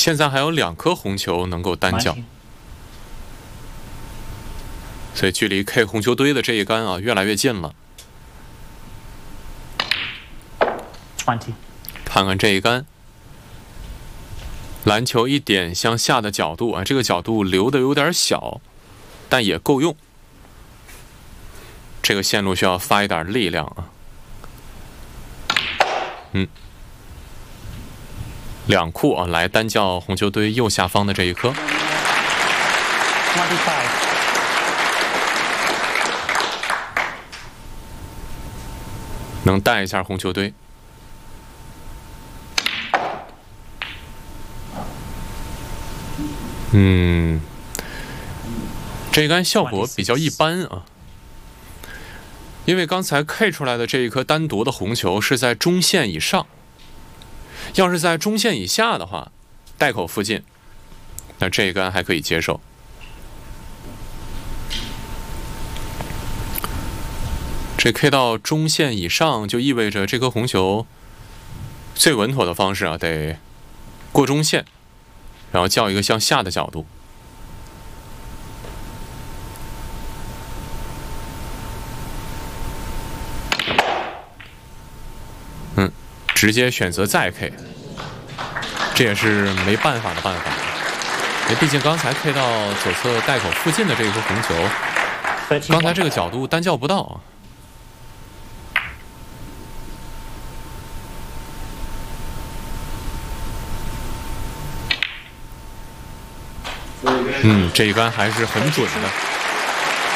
现在还有2颗红球能够单叫，所以距离 K 红球堆的这一杆啊越来越近了。看看这一杆，篮球一点向下的角度啊，这个角度留的有点小，但也够用。这个线路需要发一点力量啊。2库啊，来单叫红球堆右下方的这一颗。能带一下红球堆。这一杆效果比较一般啊，因为刚才 K 出来的这一颗单独的红球是在中线以上，要是在中线以下的话，袋口附近，那这一杆还可以接受。这 K 到中线以上，就意味着这颗红球最稳妥的方式啊，得过中线，然后叫一个向下的角度。直接选择再 K， 这也是没办法的办法。因为毕竟刚才 K 到左侧袋口附近的这一颗红球，刚才这个角度单叫不到。这一杆还是很准的。